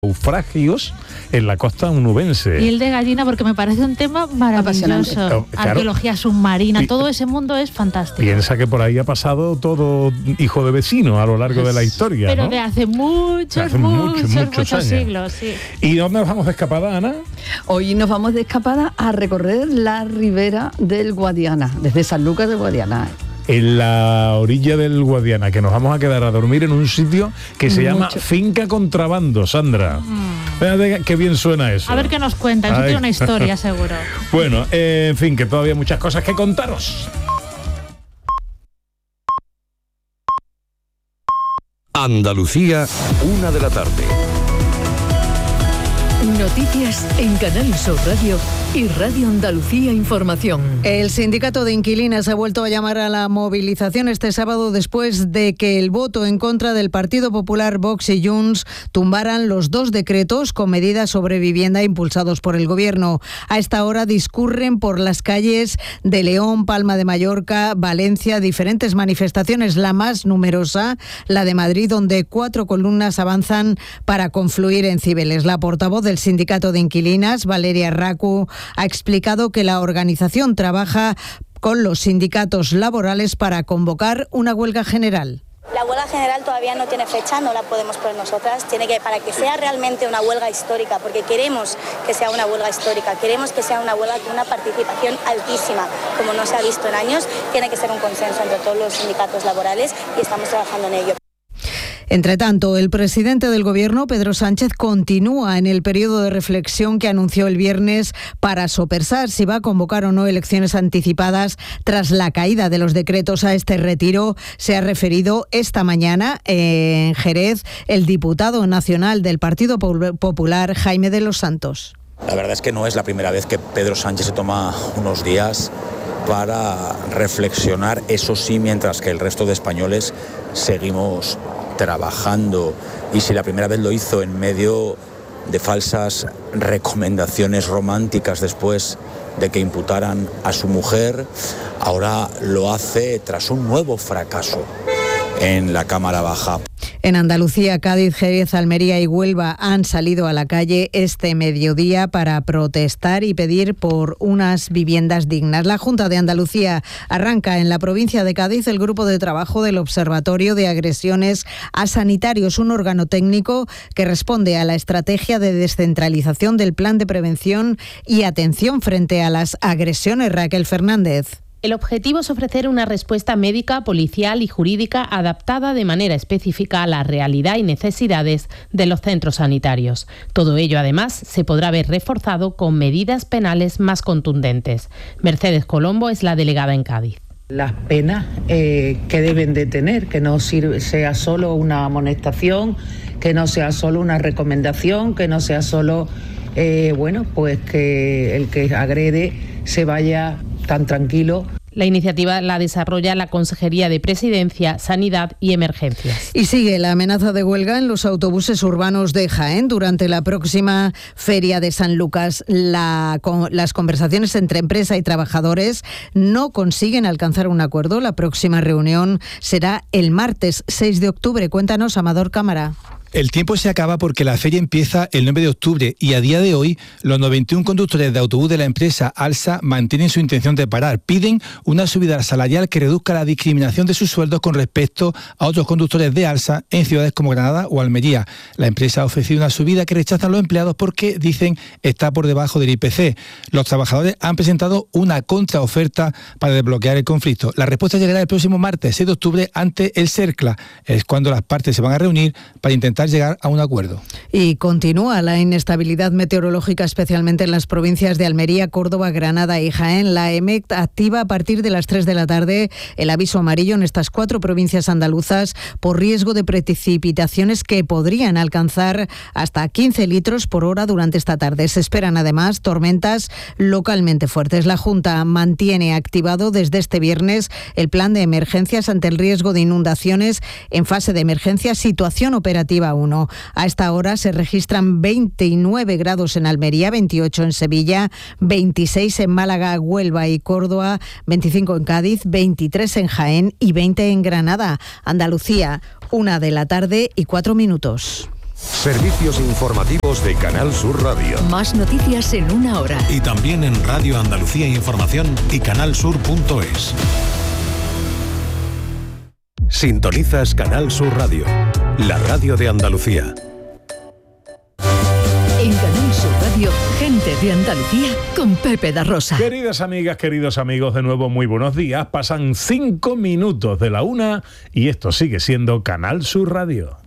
naufragios en la costa onubense. Piel de gallina, porque me parece un tema maravilloso. Claro. Arqueología submarina, todo ese mundo es fantástico. Piensa que por ahí ha pasado todo hijo de vecino a lo largo de la historia, pero ¿no? de hace muchos años. siglos, sí. ¿Y dónde nos vamos de escapada, Ana? Hoy nos vamos de escapada a recorrer la ribera del Guadiana, desde Sanlúcar de Guadiana. En la orilla del Guadiana, que nos vamos a quedar a dormir en un sitio que se llama Finca Contrabando, Sandra. Fíjate qué bien suena eso. A ver qué nos cuenta, eso tiene una historia seguro. Bueno, en fin, que todavía hay muchas cosas que contaros. Andalucía, 1 de la tarde. Noticias en Canal Sur Radio y Radio Andalucía Información. El sindicato de inquilinas ha vuelto a llamar a la movilización este sábado después de que el voto en contra del Partido Popular, Vox y Junts tumbaran los 2 decretos con medidas sobre vivienda impulsados por el Gobierno. A esta hora discurren por las calles de León, Palma de Mallorca, Valencia, diferentes manifestaciones, la más numerosa, la de Madrid, donde 4 columnas avanzan para confluir en Cibeles. La portavoz del sindicato de inquilinas, Valeria Racu, ha explicado que la organización trabaja con los sindicatos laborales para convocar una huelga general. La huelga general todavía no tiene fecha, no la podemos poner nosotras. Para que sea realmente una huelga histórica, porque queremos que sea una huelga histórica, queremos que sea una huelga con una participación altísima, como no se ha visto en años, tiene que ser un consenso entre todos los sindicatos laborales y estamos trabajando en ello. Entre tanto, el presidente del Gobierno, Pedro Sánchez, continúa en el periodo de reflexión que anunció el viernes para sopesar si va a convocar o no elecciones anticipadas tras la caída de los decretos. A este retiro se ha referido esta mañana en Jerez el diputado nacional del Partido Popular, Jaime de los Santos. La verdad es que no es la primera vez que Pedro Sánchez se toma unos días para reflexionar, eso sí, mientras que el resto de españoles seguimos trabajando, y si la primera vez lo hizo en medio de falsas recomendaciones románticas después de que imputaran a su mujer, ahora lo hace tras un nuevo fracaso en la Cámara Baja. En Andalucía, Cádiz, Jerez, Almería y Huelva han salido a la calle este mediodía para protestar y pedir por unas viviendas dignas. La Junta de Andalucía arranca en la provincia de Cádiz el grupo de trabajo del Observatorio de Agresiones a Sanitarios, un órgano técnico que responde a la estrategia de descentralización del Plan de Prevención y Atención frente a las agresiones. Raquel Fernández. El objetivo es ofrecer una respuesta médica, policial y jurídica adaptada de manera específica a la realidad y necesidades de los centros sanitarios. Todo ello, además, se podrá ver reforzado con medidas penales más contundentes. Mercedes Colombo es la delegada en Cádiz. Las penas que deben de tener, que no sea solo una amonestación, que no sea solo una recomendación, que no sea solo, pues que el que agrede se vaya tan tranquilo. La iniciativa la desarrolla la Consejería de Presidencia, Sanidad y Emergencias. Y sigue la amenaza de huelga en los autobuses urbanos de Jaén durante la próxima Feria de San Lucas. Las conversaciones entre empresa y trabajadores no consiguen alcanzar un acuerdo. La próxima reunión será el martes 6 de octubre. Cuéntanos, Amador Cámara. El tiempo se acaba porque la feria empieza el 9 de octubre y a día de hoy los 91 conductores de autobús de la empresa Alsa mantienen su intención de parar. Piden una subida salarial que reduzca la discriminación de sus sueldos con respecto a otros conductores de Alsa en ciudades como Granada o Almería. La empresa ha ofrecido una subida que rechazan los empleados porque, dicen, está por debajo del IPC. Los trabajadores han presentado una contraoferta para desbloquear el conflicto. La respuesta llegará el próximo martes 6 de octubre ante el CERCLA. Es cuando las partes se van a reunir para intentar llegar a un acuerdo. Y continúa la inestabilidad meteorológica, especialmente en las provincias de Almería, Córdoba, Granada y Jaén. La EMET activa a partir de las 3 de la tarde el aviso amarillo en estas 4 provincias andaluzas por riesgo de precipitaciones que podrían alcanzar hasta 15 litros por hora durante esta tarde. Se esperan además tormentas localmente fuertes. La Junta mantiene activado desde este viernes el plan de emergencias ante el riesgo de inundaciones en fase de emergencia, situación operativa 1. A esta hora se registran 29 grados en Almería, 28 en Sevilla, 26 en Málaga, Huelva y Córdoba, 25 en Cádiz, 23 en Jaén y 20 en Granada. Andalucía, 1 de la tarde y 4 minutos. Servicios informativos de Canal Sur Radio. Más noticias en una hora. Y también en Radio Andalucía Información y canalsur.es. Sintonizas Canal Sur Radio, la radio de Andalucía. En Canal Sur Radio, gente de Andalucía con Pepe da Rosa. Queridas amigas, queridos amigos, de nuevo muy buenos días. Pasan 5 minutos de la 1 y esto sigue siendo Canal Sur Radio.